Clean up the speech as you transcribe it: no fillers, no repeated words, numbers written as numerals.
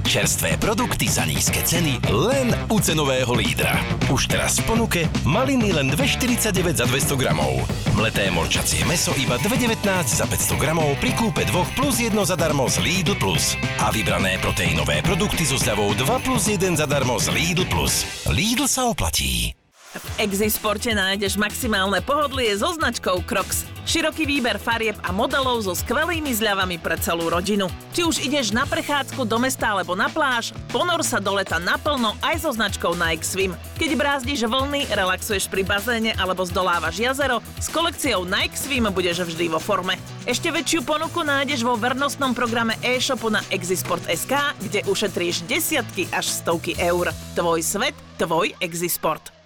Čerstvé produkty za nízke ceny len u cenového lídra. Už teraz v ponuke maliny len 2,49 za 200 gramov. Mleté morčacie mäso iba 2,19 za 500 gramov pri kúpe 2 plus 1 zadarmo z Lidl Plus. A vybrané proteínové produkty so zľavou 2 plus 1 zadarmo z Lidl Plus. Lidl sa oplatí. V Exisporte nájdeš maximálne pohodlie so značkou Crocs. Široký výber farieb a modelov so skvelými zľavami pre celú rodinu. Či už ideš na prechádzku do mesta alebo na pláž, ponor sa do leta naplno aj so značkou Nike Swim. Keď brázdiš vlny, relaxuješ pri bazéne alebo zdolávaš jazero, s kolekciou Nike Swim budeš vždy vo forme. Ešte väčšiu ponuku nájdeš vo vernostnom programe e-shopu na Exisport.sk, kde ušetríš desiatky až stovky eur. Tvoj svet, tvoj Exisport.